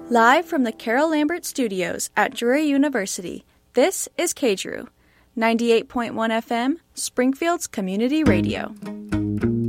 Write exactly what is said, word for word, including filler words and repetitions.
Live from the Carol Lambert Studios at Drury University, this is K D R U, ninety-eight point one F M, Springfield's Community Radio.